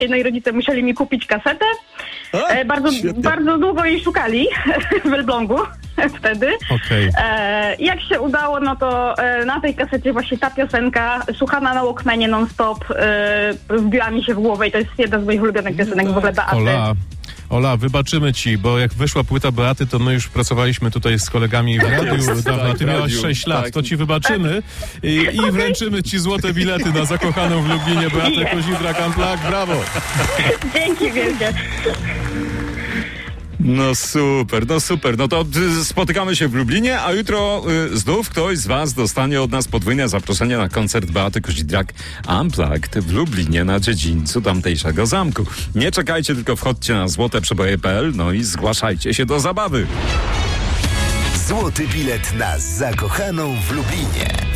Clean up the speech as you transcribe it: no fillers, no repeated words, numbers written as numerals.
no i rodzice musieli mi kupić kasetę. Bardzo długo jej szukali w Elblągu wtedy. Okej. Jak się udało, no to na tej kasecie właśnie ta piosenka, słuchana na Walkmanie non-stop, wbiła mi się w głowę i to jest jedna z moich ulubionych piosenek w ogóle Beaty. Ola, wybaczymy ci, bo jak wyszła płyta Beaty, to my już pracowaliśmy tutaj z kolegami w radiu dawno. Ty miałaś 6 lat, to ci wybaczymy i wręczymy ci złote bilety na zakochaną w Lublinie Beatę Kozidrak Unplugged. Brawo! Dzięki wielkie. No super. No to spotykamy się w Lublinie, a jutro znów ktoś z was dostanie od nas podwójne zaproszenie na koncert Beaty Kozidrak Unplugged w Lublinie na dziedzińcu tamtejszego zamku. Nie czekajcie, tylko wchodźcie na złoteprzeboje.pl, no i zgłaszajcie się do zabawy. Złoty bilet na zakochaną w Lublinie.